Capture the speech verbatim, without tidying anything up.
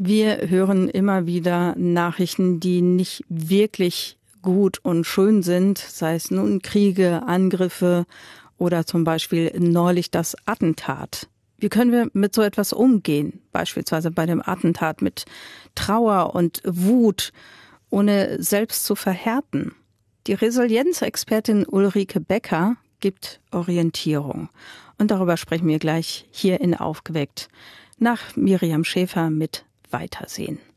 Wir hören immer wieder Nachrichten, die nicht wirklich gut und schön sind, sei es nun Kriege, Angriffe oder zum Beispiel neulich das Attentat. Wie können wir mit so etwas umgehen? Beispielsweise bei dem Attentat mit Trauer und Wut, ohne selbst zu verhärten. Die Resilienzexpertin Ulrike Becker gibt Orientierung. Und darüber sprechen wir gleich hier in Aufgeweckt nach Miriam Schäfer mit Weitersehen.